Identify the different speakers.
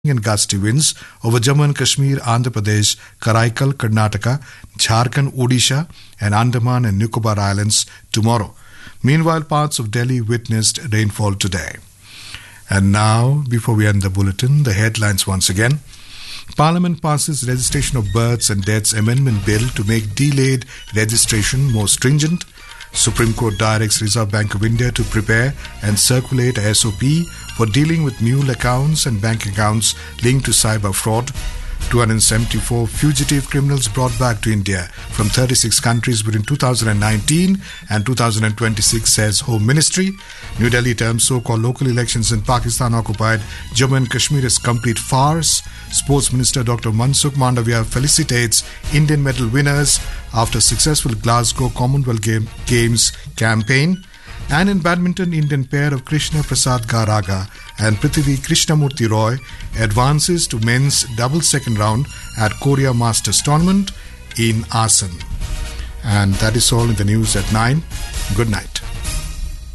Speaker 1: and gusty winds over Jammu and Kashmir, Andhra Pradesh, Karaikal, Karnataka, Jharkhand, Odisha, and Andaman and Nicobar Islands tomorrow. Meanwhile, parts of Delhi witnessed rainfall today. And now, before we end the bulletin, the headlines once again. Parliament passes Registration of Births and Deaths Amendment Bill to make delayed registration more stringent. Supreme Court directs Reserve Bank of India to prepare and circulate a SOP for dealing with mule accounts and bank accounts linked to cyber fraud. 274 fugitive criminals brought back to India from 36 countries between 2019 and 2026, says Home Ministry. New Delhi terms so-called local elections in Pakistan-occupied Jammu and Kashmir is complete farce. Sports Minister Dr. Mansukh Mandavia felicitates Indian medal winners after successful Glasgow Commonwealth Games campaign. And in badminton, Indian pair of Krishna Prasad Garaga and Prithvi Krishnamurti Roy advances to men's double second round at Korea Masters Tournament in Asan. And that is all in the news at 9. Good night.